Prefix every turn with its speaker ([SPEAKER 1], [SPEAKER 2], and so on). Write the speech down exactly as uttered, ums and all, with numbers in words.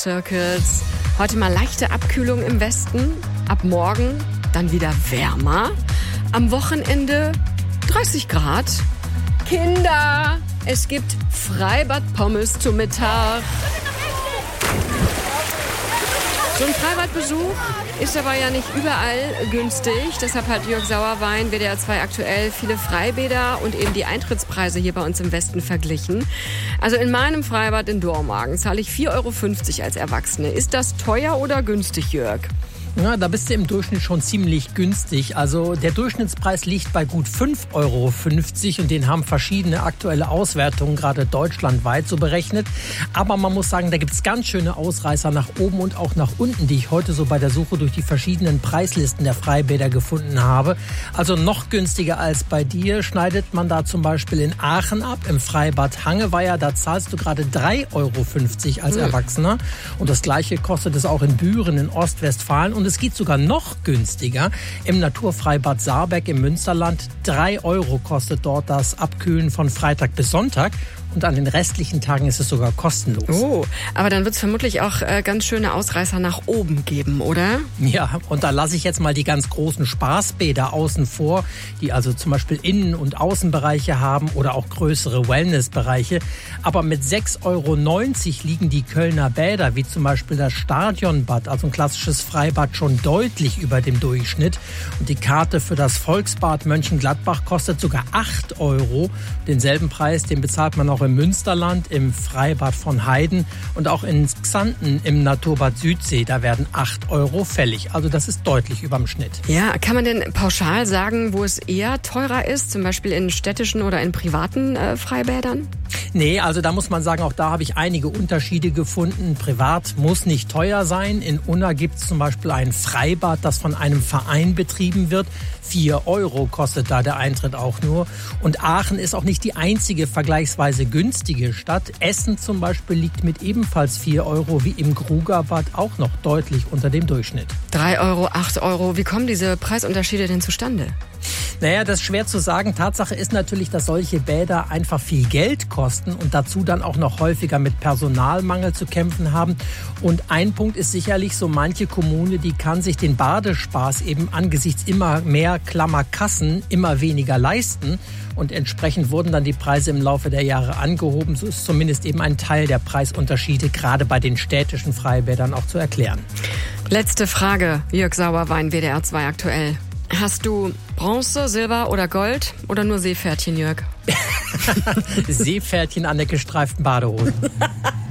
[SPEAKER 1] Circles. Heute mal leichte Abkühlung im Westen. Ab morgen dann wieder wärmer. Am Wochenende dreißig Grad. Kinder, es gibt Freibad-Pommes zum Mittag. So ein Freibadbesuch ist aber ja nicht überall günstig. Deshalb hat Jörg Sauerwein, W D R zwei aktuell, viele Freibäder und eben die Eintrittspreise hier bei uns im Westen verglichen. Also in meinem Freibad in Dormagen zahle ich vier Euro fünfzig als Erwachsene. Ist das teuer oder günstig, Jörg?
[SPEAKER 2] Ja, da bist du im Durchschnitt schon ziemlich günstig. Also der Durchschnittspreis liegt bei gut fünf Euro fünfzig und den haben verschiedene aktuelle Auswertungen gerade deutschlandweit so berechnet. Aber man muss sagen, da gibt es ganz schöne Ausreißer nach oben und auch nach unten, die ich heute so bei der Suche durch die verschiedenen Preislisten der Freibäder gefunden habe. Also noch günstiger als bei dir schneidet man da zum Beispiel in Aachen ab, im Freibad Hangeweiher. Da zahlst du gerade drei Euro fünfzig als Erwachsener. Und das Gleiche kostet es auch in Büren in Ostwestfalen. Und es geht sogar noch günstiger im Naturfreibad Saarbeck im Münsterland. Drei Euro kostet dort das Abkühlen von Freitag bis Sonntag. Und an den restlichen Tagen ist es sogar kostenlos.
[SPEAKER 1] Oh, aber dann wird es vermutlich auch äh, ganz schöne Ausreißer nach oben geben, oder?
[SPEAKER 2] Ja, und da lasse ich jetzt mal die ganz großen Spaßbäder außen vor, die also zum Beispiel Innen- und Außenbereiche haben oder auch größere Wellnessbereiche. Aber mit sechs Euro neunzig liegen die Kölner Bäder, wie zum Beispiel das Stadionbad, also ein klassisches Freibad, schon deutlich über dem Durchschnitt. Und die Karte für das Volksbad Mönchengladbach kostet sogar acht Euro. Denselben Preis, den bezahlt man auch im Münsterland, im Freibad von Heiden und auch in Xanten im Naturbad Südsee. Da werden acht Euro fällig. Also das ist deutlich überm Schnitt.
[SPEAKER 1] Ja, kann man denn pauschal sagen, wo es eher teurer ist? Zum Beispiel in städtischen oder in privaten äh, Freibädern?
[SPEAKER 2] Nee, also da muss man sagen, auch da habe ich einige Unterschiede gefunden. Privat muss nicht teuer sein. In Unna gibt es zum Beispiel ein Freibad, das von einem Verein betrieben wird. Vier Euro kostet da der Eintritt auch nur. Und Aachen ist auch nicht die einzige vergleichsweise günstige Stadt. Essen zum Beispiel liegt mit ebenfalls vier Euro wie im Grugerbad auch noch deutlich unter dem Durchschnitt.
[SPEAKER 1] Drei Euro, acht Euro. Wie kommen diese Preisunterschiede denn zustande?
[SPEAKER 2] Naja, das ist schwer zu sagen. Tatsache ist natürlich, dass solche Bäder einfach viel Geld kosten und dazu dann auch noch häufiger mit Personalmangel zu kämpfen haben. Und ein Punkt ist sicherlich, so manche Kommune, die kann sich den Badespaß eben angesichts immer mehr Klammerkassen immer weniger leisten. Und entsprechend wurden dann die Preise im Laufe der Jahre angehoben. So ist zumindest eben ein Teil der Preisunterschiede gerade bei den städtischen Freibädern auch zu erklären.
[SPEAKER 1] Letzte Frage, Jörg Sauerwein, W D R zwei aktuell. Hast du Bronze, Silber oder Gold oder nur Seepferdchen, Jörg?
[SPEAKER 2] Seepferdchen an der gestreiften Badehose.